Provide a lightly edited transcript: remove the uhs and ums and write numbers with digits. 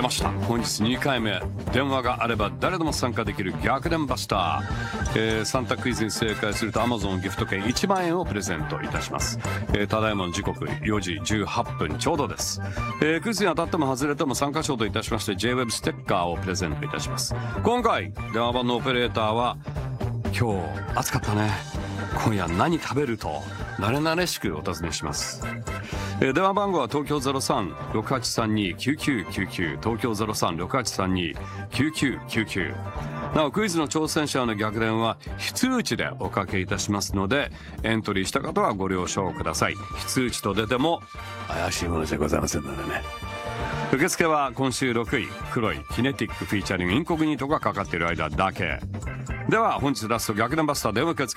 ました。本日2回目、電話があれば誰でも参加できる逆転バスター、3択クイズに正解すると Amazon ギフト券1万円をプレゼントいたします。ただいまの時刻4時18分ちょうどです。クイズに当たっても外れても参加賞といたしまして J-Web ステッカーをプレゼントいたします。今回電話番のオペレーターは、今日暑かったね、今夜何食べると慣れ慣れしくお尋ねします。電話番号は東京 03-6832-9999 東京 03-6832-9999。 なおクイズの挑戦者の逆転は非通知でおかけいたしますので、エントリーした方はご了承ください。非通知と出ても怪しいものじゃございませんのでね。受付は今週6位黒いキネティックフィーチャリングインコグニートがかかっている間だけでは、本日ラスト逆転バスター電話受付